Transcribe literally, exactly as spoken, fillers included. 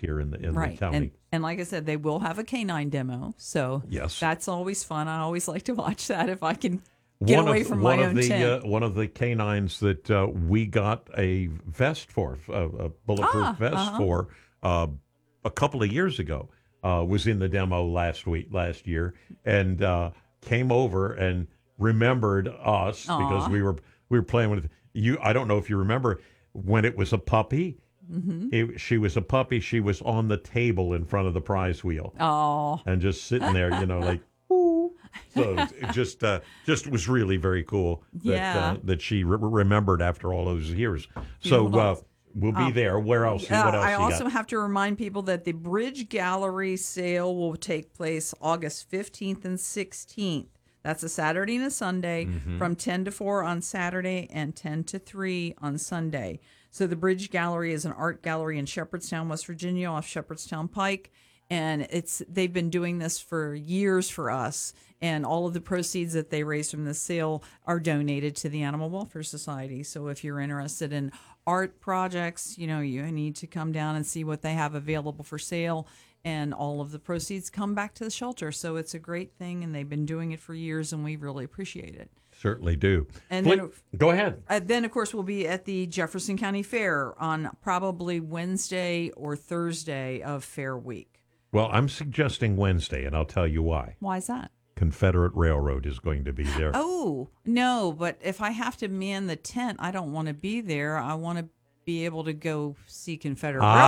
here in the in Right. the county. And, and like I said, they will have a canine demo. So Yes. that's always fun. I always like to watch that if I can get one away of, from one my of own the tent. uh, one of the canines that uh, we got a vest for, a, a bulletproof Ah, vest uh-huh. for, uh, a couple of years ago. Uh, was in the demo last week, last year, and uh, came over and remembered us because Aw. we were we were playing with you. I don't know if you remember when it was a puppy. Mm-hmm. It, she was a puppy. She was on the table in front of the prize wheel Oh. and just sitting there, you know, like. Ooh. So it just uh, just was really very cool that Yeah. uh, that she re- remembered after all those years. Beautiful So uh, dolls. we'll be Um, there. Where else? Uh, what else I you also got? have to remind people that the Bridge Gallery sale will take place August fifteenth and sixteenth. That's a Saturday and a Sunday Mm-hmm. from ten to four on Saturday and ten to three on Sunday. So the Bridge Gallery is an art gallery in Shepherdstown, West Virginia, off Shepherdstown Pike. And it's they've been doing this for years for us, and all of the proceeds that they raise from the sale are donated to the Animal Welfare Society. So if you're interested in art projects, you know, you need to come down and see what they have available for sale, and all of the proceeds come back to the shelter. So it's a great thing, and they've been doing it for years, and we really appreciate it. Certainly do. And Fle- then- go ahead. Uh, then, of course, we'll be at the Jefferson County Fair on probably Wednesday or Thursday of Fair Week. Well, I'm suggesting Wednesday, and I'll tell you why. Why is that? Confederate Railroad is going to be there. Oh, no, but if I have to man the tent, I don't want to be there. I want to be able to go see Confederate Ah,